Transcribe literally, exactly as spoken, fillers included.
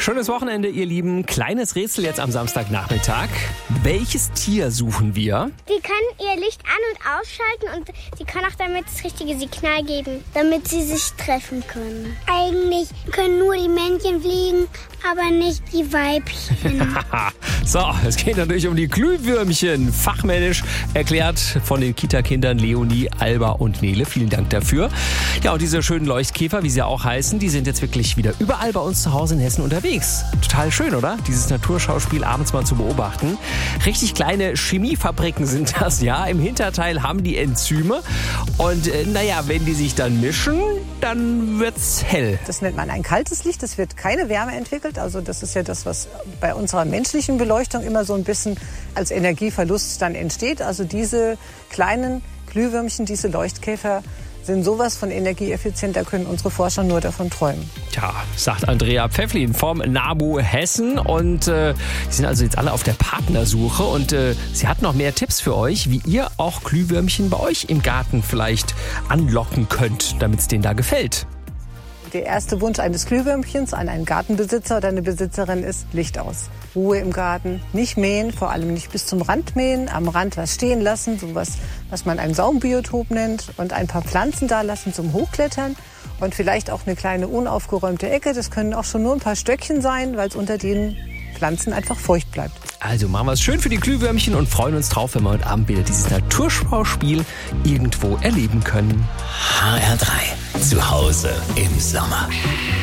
Schönes Wochenende, ihr Lieben. Kleines Rätsel jetzt am Samstagnachmittag. Welches Tier suchen wir? Die kann ihr Licht an- und ausschalten und sie kann auch damit das richtige Signal geben, damit sie sich treffen können. Eigentlich können nur die Männchen fliegen, aber nicht die Weibchen. So, es geht natürlich um die Glühwürmchen. Fachmännisch erklärt von den Kita-Kindern Leonie, Alba und Nele. Vielen Dank dafür. Ja, und diese schönen Leuchtkäfer, wie sie auch heißen, die sind jetzt wirklich wieder überall bei uns zu Hause in Hessen unterwegs. Total schön, oder? Dieses Naturschauspiel abends mal zu beobachten. Richtig kleine Chemiefabriken sind das, ja. Im Hinterteil haben die Enzyme. Und äh, naja, wenn die sich dann mischen, dann wird's hell. Das nennt man ein kaltes Licht. Es wird keine Wärme entwickelt. Also das ist ja das, was bei unserer menschlichen Beleuchtung immer so ein bisschen als Energieverlust dann entsteht. Also diese kleinen Glühwürmchen, diese Leuchtkäfer, sind sowas von energieeffizient, da können unsere Forscher nur davon träumen. Tja, sagt Andrea Pfefflin vom NABU Hessen. Und äh, die sind also jetzt alle auf der Partnersuche. Und äh, sie hat noch mehr Tipps für euch, wie ihr auch Glühwürmchen bei euch im Garten vielleicht anlocken könnt, damit es denen da gefällt. Der erste Wunsch eines Glühwürmchens an einen Gartenbesitzer oder eine Besitzerin ist Licht aus. Ruhe im Garten, nicht mähen, vor allem nicht bis zum Rand mähen, am Rand was stehen lassen, sowas, was man ein Saumbiotop nennt, und ein paar Pflanzen da lassen zum Hochklettern und vielleicht auch eine kleine unaufgeräumte Ecke. Das können auch schon nur ein paar Stöckchen sein, weil es unter den Pflanzen einfach feucht bleibt. Also machen wir es schön für die Glühwürmchen und freuen uns drauf, wenn wir heute Abend wieder dieses Naturschauspiel irgendwo erleben können. H R drei. Zu Hause im Sommer.